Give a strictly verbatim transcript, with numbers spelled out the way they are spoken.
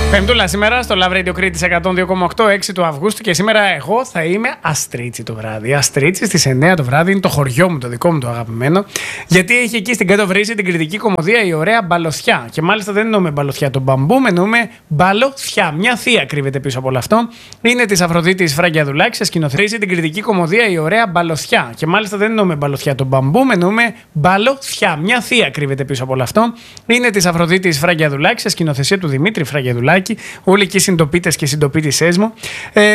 Πέμπτουλα σήμερα στο Love Radio Κρήτης εκατόν δύο κόμμα οκτώ, έξι του Αυγούστου, και σήμερα εγώ θα είμαι Αστρίτσι το βράδυ. Αστρίτσι στις εννιά το βράδυ είναι το χωριό μου, το δικό μου το αγαπημένο, γιατί έχει εκεί στην Κάτω Βρύση την κρητική κωμωδία η ωραία Μπαλωθιά. Και μάλιστα δεν εννοούμε μπαλωθιά τον μπαμπού, εννοούμε μπαλωθιά. Μια θεία κρύβεται πίσω από όλο αυτό. Είναι της Αφροδίτης Φραγκιαδουλάκη, σε σκηνοθέτηση την κριτική κωμωδία η ωραία Μπαλωθιά. Και μάλιστα δεν εννοούμε μπαλωθιά τον μπαμπού, εννοούμε μπαλωθιά. Μια θεία κρύβεται πίσω από όλο αυτό. Είναι της Αφροδίτης Φραγκιαδουλάκη, σε σκηνοθεσία του Δημήτρη Φραγκιαδουλάκη. Όλοι εκεί συντοπίτες και συντοπίτισσές μου. Ε,